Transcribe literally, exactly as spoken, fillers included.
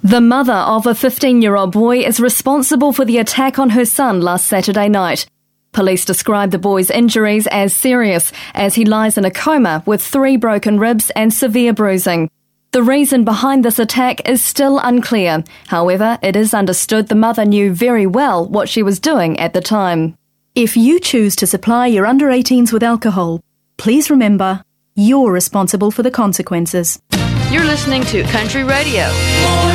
The mother of a fifteen-year-old boy is responsible for the attack on her son last Saturday night. Police describe the boy's injuries as serious, as he lies in a coma with three broken ribs and severe bruising. The reason behind this attack is still unclear. However, it is understood the mother knew very well what she was doing at the time. If you choose to supply your under eighteens with alcohol, please remember, you're responsible for the consequences. You're listening to Country Radio.